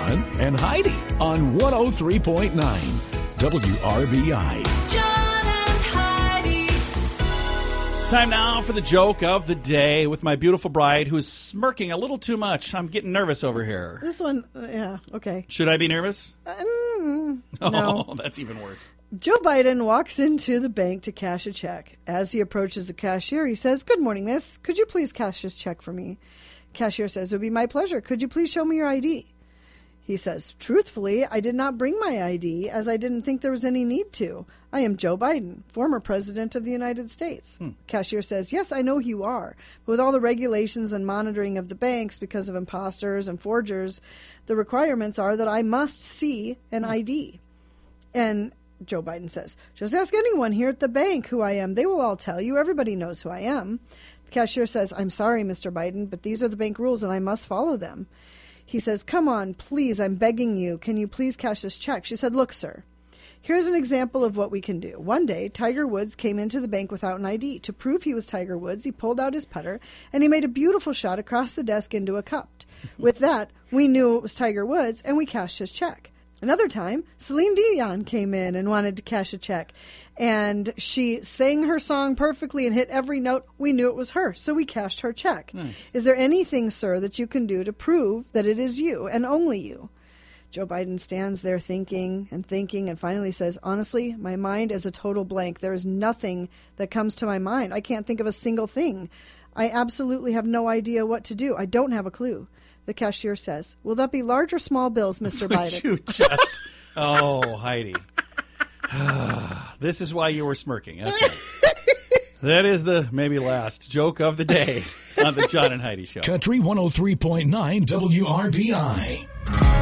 John and Heidi on 103.9 WRBI. John and Heidi. Time now for the joke of the day with my beautiful bride who's smirking a little too much. I'm getting nervous over here. This one, yeah, okay. Should I be nervous? No. Oh, that's even worse. Joe Biden walks into the bank to cash a check. As he approaches the cashier, he says, "Good morning, miss. Could you please cash this check for me?" Cashier says, "It would be my pleasure. Could you please show me your ID?" He says, "Truthfully, I did not bring my ID as I didn't think there was any need to. I am Joe Biden, former president of the United States." Cashier says, "Yes, I know who you are. But with all the regulations and monitoring of the banks because of imposters and forgers, the requirements are that I must see an ID." And Joe Biden says, "Just ask anyone here at the bank who I am. They will all tell you. Everybody knows who I am." The cashier says, "I'm sorry, Mr. Biden, but these are the bank rules and I must follow them." He says, "Come on, please, I'm begging you. Can you please cash this check?" She said, "Look, sir, here's an example of what we can do. One day, Tiger Woods came into the bank without an ID. To prove he was Tiger Woods, he pulled out his putter and he made a beautiful shot across the desk into a cup. With that, we knew it was Tiger Woods and we cashed his check. Another time, Celine Dion came in and wanted to cash a check, and she sang her song perfectly and hit every note. We knew it was her, so we cashed her check. Nice. Is there anything, sir, that you can do to prove that it is you and only you?" Joe Biden stands there thinking and finally says, "Honestly, my mind is a total blank. There is nothing that comes to my mind. I can't think of a single thing. I absolutely have no idea what to do. I don't have a clue." The cashier says, "Will that be large or small bills, Mr. Biden?" You just... Oh, Heidi. This is why you were smirking. That's right. That is the maybe last joke of the day on the John and Heidi Show. Country 103.9 WRBI.